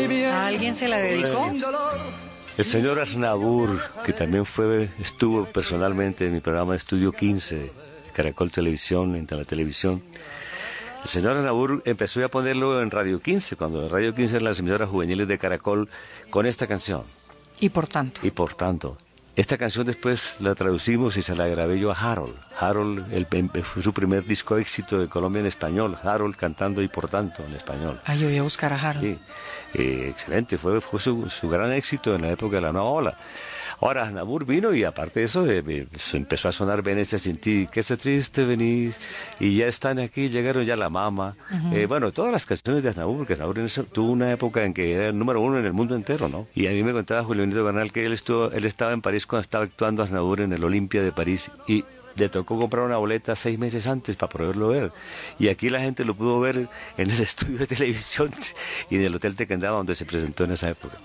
¿A alguien se la dedicó? El señor Aznavour, que también estuvo personalmente en mi programa de Estudio 15, de Caracol Televisión, en la televisión. El señor Aznavour empezó a ponerlo en Radio 15, cuando Radio 15 eran las emisoras juveniles de Caracol, con esta canción. Y por tanto. Esta canción después la traducimos y se la grabé yo a Harold. Harold fue su primer disco de éxito de Colombia en español. Harold cantando y por tanto en español. Yo voy a buscar a Harold. Sí, excelente, fue su gran éxito en la época de la nueva ola. Ahora Aznavour vino y aparte de eso empezó a sonar Venecia sin ti, que ese triste venís, y ya están aquí, llegaron ya la mama. Bueno, todas las canciones de Aznavour, porque Aznavour tuvo una época en que era el número uno en el mundo entero, ¿no? Y a mí me contaba Julio Benito Bernal que él estaba en París cuando estaba actuando Aznavour en el Olimpia de París y le tocó comprar una boleta 6 meses antes para poderlo ver. Y aquí la gente lo pudo ver en el estudio de televisión y en el Hotel Tequendama donde se presentó en esa época.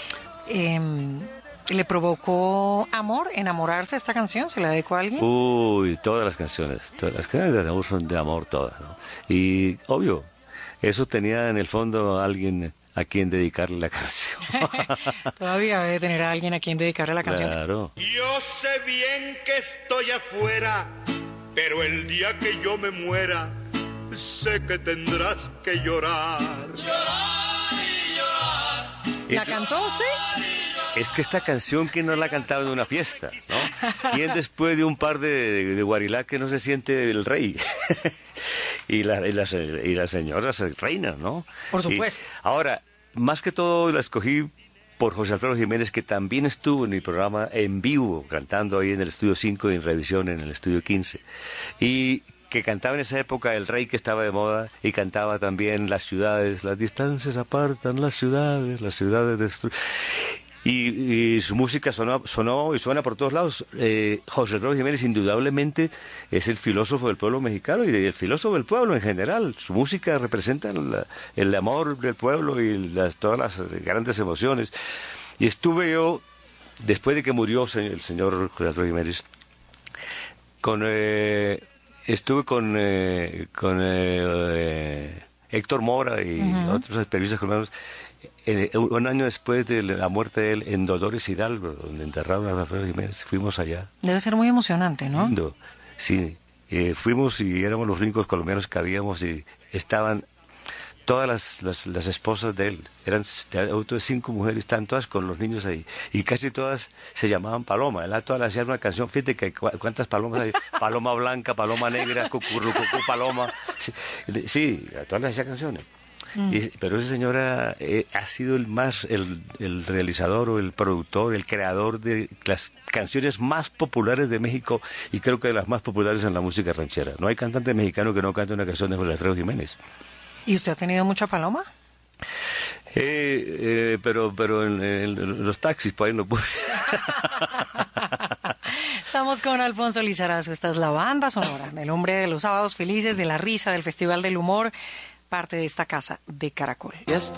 ¿Le provocó amor, enamorarse esta canción? ¿Se la dedicó a alguien? Uy, todas las canciones de Aznavour son de amor todas, ¿no? Y obvio, eso tenía en el fondo alguien a quien dedicarle la canción. Todavía debe tener a alguien a quien dedicarle la canción. Claro. Yo sé bien que estoy afuera, pero el día que yo me muera, sé que tendrás que llorar. Llorar y llorar. ¿La cantó usted? Es que esta canción, ¿quién no la ha cantado en una fiesta, no? ¿Quién después de un par de guarilá que no se siente el rey? y las señoras reinas, ¿no? Por supuesto. Ahora, más que todo la escogí por José Alfredo Jiménez, que también estuvo en mi programa en vivo, cantando ahí en el Estudio 5 y en revisión en el Estudio 15. Y que cantaba en esa época el rey que estaba de moda, y cantaba también las ciudades, las distancias apartan las ciudades destruyen. Y su música sonó y suena por todos lados. José Alfredo Jiménez indudablemente es el filósofo del pueblo mexicano y el filósofo del pueblo en general. Su música representa el amor del pueblo y todas las grandes emociones. Y estuve yo, después de que murió el señor José Alfredo Jiménez, estuve con Héctor Mora y otros periodistas colombianos. Un año después de la muerte de él, en Dolores Hidalgo, donde enterraron a Alfredo Jiménez, fuimos allá. Debe ser muy emocionante, ¿no? Lindo. Sí, fuimos y éramos los únicos colombianos que habíamos, y estaban todas las esposas de él. Eran de 5 mujeres, estaban todas con los niños ahí. Y casi todas se llamaban Paloma. Él a todas les hacía una canción. Fíjate que cuántas palomas hay. Paloma blanca, paloma negra, cucurrucucú, paloma. Sí, a todas les hacía canciones. Pero ese señor ha sido el realizador o el productor, el creador de las canciones más populares de México, y creo que de las más populares en la música ranchera. No hay cantante mexicano que no cante una canción de José Alfredo Jiménez. ¿Y usted ha tenido mucha paloma? Pero en los taxis, por ahí no puse. Estamos con Alfonso Lizarazo. Esta es la banda sonora, el hombre de los sábados felices, de la risa, del Festival del Humor, parte de esta casa de Caracol.